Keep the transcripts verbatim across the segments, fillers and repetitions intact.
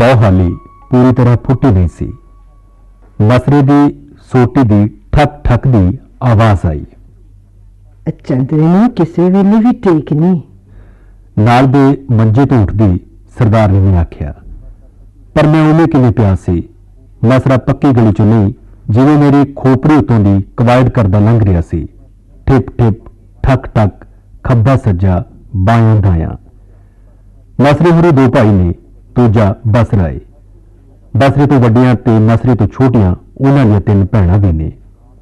पौ हाली पूरी तरह फुटी नहीं सी। मसरे दी सोटी दी ठक ठक दी आवाज आई। चंद्रे ने किसी वेले भी टेक नहीं। नाल दे मंजे तो उठदी सरदारनी ने आख्या, पर मैं उन्हें किवें पिया सी। मसरा पक्की गली चो नहीं, जिवें मेरी खोपड़ी उतों दी कवायद करदा लंघ रिहा सी। ठिप ठिप ठक ठक खब्बा सज्जा बायां दायां। मसरे होरे दो भाई ने, दूजा बसरा है। बसरे तो वड्डियां ते मसरे तो छोटियां उन्हां दीयां तीन भैणां भी ने।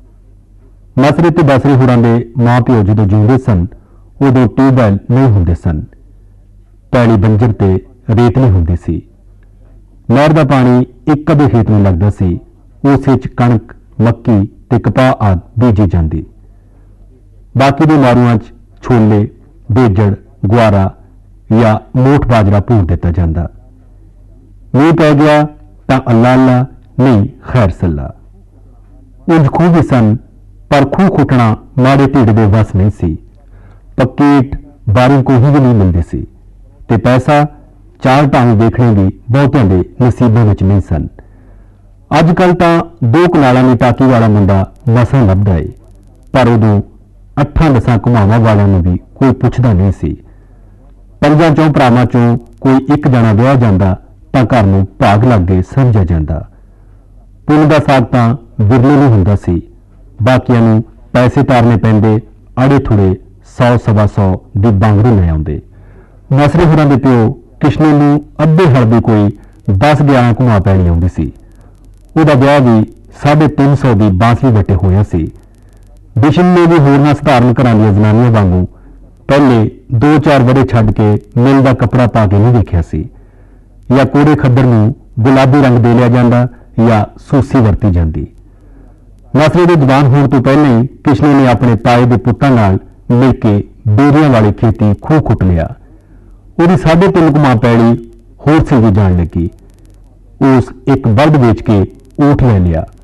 मसरे ते बसरे होरां दे मां प्यो जदों जिउंदे सन उदों ट्यूबवैल नहीं हुंदे सन। पैली बंजर ते रेतली हुंदी सी। नहर दा पानी एक कदे खेत में लगदा सी, उस विच कणक मक्की ते कपाह आदि बीजी जांदी। बाकी दे मारूआं च छोले बेजड़ गुआरा या मोठ बाजरा भूर दिता जांदा। मींह पै गया तां अल्लाह अल्लाह, नहीं खैर सल्ला। उंज खूह भी सन, पर खूह खुटना माड़े ढिड दे वस नहीं सी। पक्की ईट बारी कोही भी नहीं मिलदी सी ते पैसा चार ढंग देखने भी बहुतों के नसीबों में नहीं सन। अजकल तां दो कनालों की टाकी वाला मुंडा मसां लभदा है, पर उदों अठां दसां घुमावां वालों नूं भी कोई पुछदा नहीं सी। पंजां चौं भरावां चों कोई एक जना विआह जांदा तां घर नूं भाग लग गए समझिया जांदा। पुल दा साग तां विरले नहीं हुंदा सी। बाकियां नूं पैसे तारने पैंदे, अड़े थुड़े सौ सवा सौ दी बांगरू ले आउंदे। मसरे होरां दे प्यो किशने नूं अद्धे हल दी कोई दस ग्यारह घुमा पैणी आउंदी सी। उहदा विआह भी साढ़े तीन सौ की बांसली वटे होया सी। बिशन ने भी होरनां सधारण घरां दीयां जनानियां वांगू पहले दो चार वरे छड्ड के मिल का कपड़ा पा के नहीं देखिया सी। या कोड़े खद्दर नूं गुलाबी रंग दे लिया जांदा या सूसी वरती जांदी। मसरे दे जवान होण तो पहले ही किशने ने अपने ताए दे पुत्तां नाल मिल के बेरियां वाली खेती खूह खुट लिया। उहदी साढ़े तीन घुमा पैली होर सिलदी जाण लगी। उस एक बल्द बेच के ऊठ ले लिया।